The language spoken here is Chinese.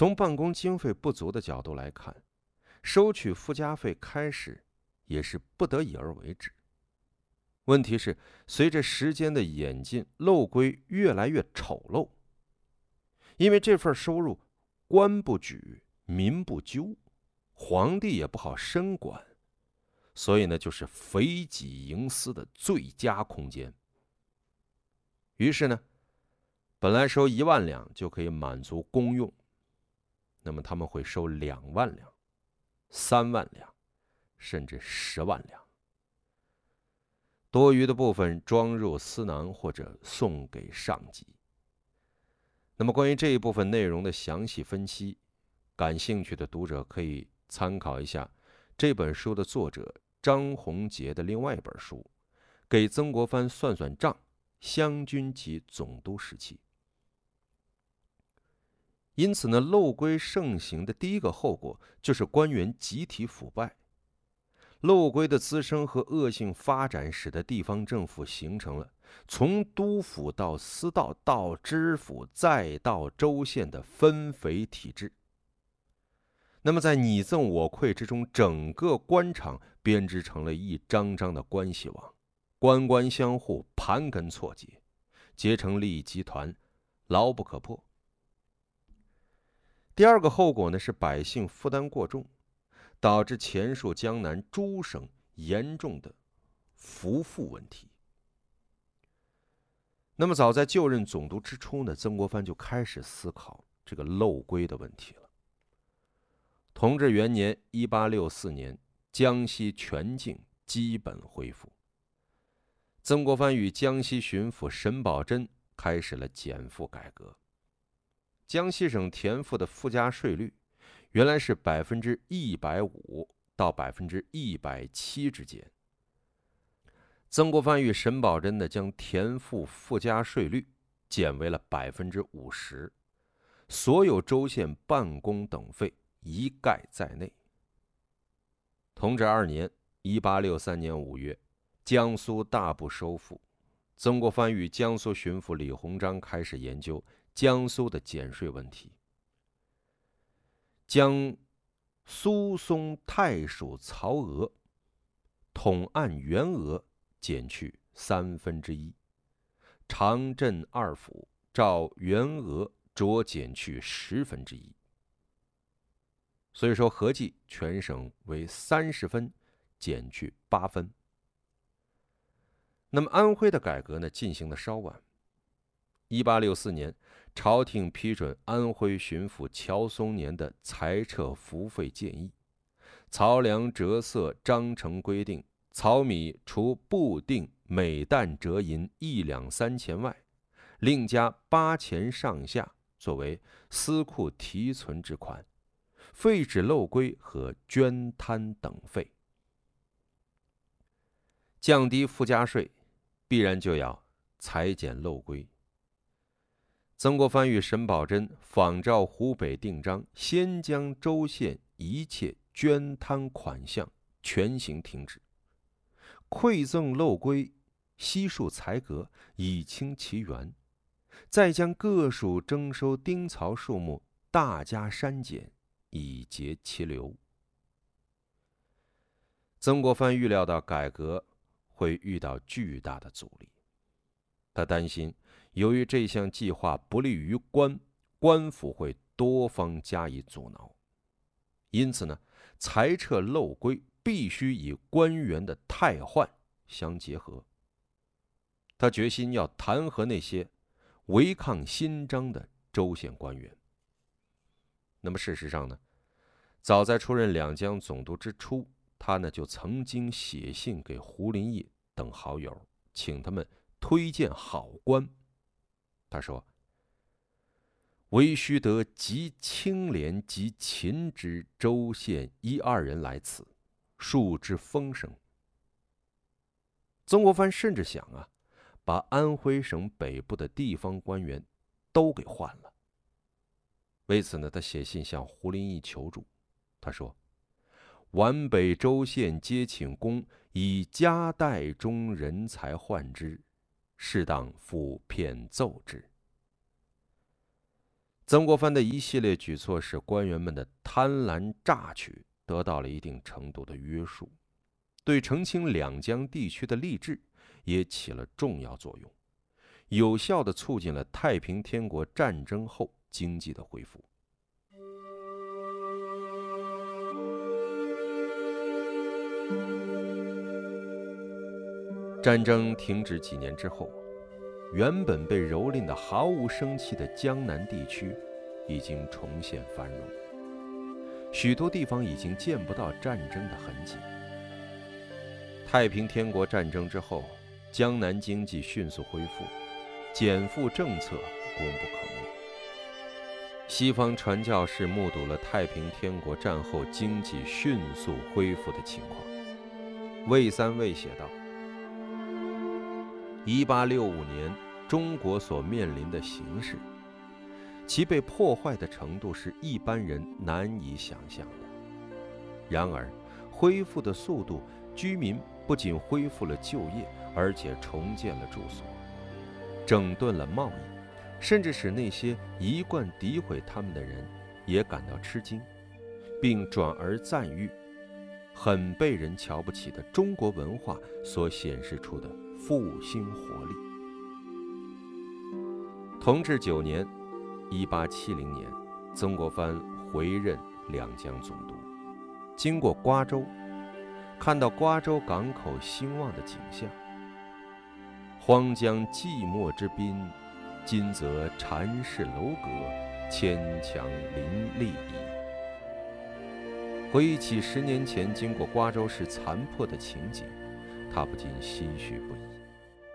从办公经费不足的角度来看，收取附加费开始也是不得已而为之。问题是，随着时间的演进，漏规越来越丑陋，因为这份收入官不举，民不究，皇帝也不好深管，所以呢，就是肥己营私的最佳空间。于是呢，本来收1万两就可以满足公用，那么他们会收2万两、3万两，甚至10万两。多余的部分装入私囊或者送给上级。那么关于这一部分内容的详细分析，感兴趣的读者可以参考一下这本书的作者张宏杰的另外一本书《给曾国藩算算账：湘军及总督时期》。因此呢，漏规盛行的第一个后果就是官员集体腐败。漏规的滋生和恶性发展，使得地方政府形成了从督府到司道到知府再到州县的分肥体制。那么在你赠我馈之中，整个官场编织成了一张张的关系网，官官相护，盘根错节，结成利益集团，牢不可破。第二个后果呢，是百姓负担过重，导致前述江南诸省严重的腐赋问题。那么早在就任总督之初呢，曾国藩就开始思考这个漏规的问题了。同治元年1864年，江西全境基本恢复。曾国藩与江西巡抚沈葆桢开始了减赋改革。江西省田赋的附加税率原来是150%到170%之间。曾国藩与沈葆桢呢，将田赋附加税率减为了50%，所有州县办公等费一概在内。同治2年1863年5月，江苏大部收复，曾国藩与江苏巡抚李鸿章开始研究江苏的减税问题，将苏松太属曹额统按原额减去1/3，长镇2府照原额酌减去1/10。所以说合计全省为30分，减去8分。那么安徽的改革呢，进行的稍晚。1864年，朝廷批准安徽巡抚乔松年的裁撤赋费建议，漕粮折色章程规定，漕米除布定每担折银1两3钱外，另加8钱上下作为司库提存之款，废止漏规和捐摊等费。降低附加税，必然就要裁减漏规。曾国藩与沈葆桢仿照湖北定章，先将州县一切捐摊款项全行停止，馈赠漏规，悉数裁革，以清其源，再将各属征收丁漕数目大加删减，以节其流。曾国藩预料到改革会遇到巨大的阻力，他担心由于这项计划不利于官府会多方加以阻挠，因此呢，裁撤漏规必须与官员的汰换相结合。他决心要弹劾那些违抗新章的州县官员。那么事实上呢，早在出任两江总督之初，他呢就曾经写信给胡林翼等好友，请他们推荐好官。他说：“唯须得极清廉及勤之州县1、2人来此，数之丰盛。”曾国藩甚至想把安徽省北部的地方官员都给换了。为此呢，他写信向胡林翼求助。他说：“皖北州县皆请公，以夹带中人才换之，适当复片奏之。” 曾国藩的一系列举措使官员们的贪婪榨取得到了一定程度的约束，对澄清两江地区的吏治也起了重要作用，有效地促进了太平天国战争后经济的恢复。战争停止几年之后，原本被蹂躏的毫无生气的江南地区已经重现繁荣，许多地方已经见不到战争的痕迹。太平天国战争之后，江南经济迅速恢复，减负政策功不可没。西方传教士目睹了太平天国战后经济迅速恢复的情况。魏三卫写道：1865年中国所面临的形势，其被破坏的程度是一般人难以想象的。然而恢复的速度，居民不仅恢复了就业，而且重建了住所，整顿了贸易，甚至使那些一贯诋毁他们的人也感到吃惊，并转而赞誉很被人瞧不起的中国文化所显示出的复兴活力。同治9年1870年，曾国藩回任两江总督，经过瓜州，看到瓜州港口兴旺的景象。荒江寂寞之滨，今则禅室楼阁，牵墙林立矣。回忆起10年前经过瓜州时残破的情景，他不禁唏嘘不已。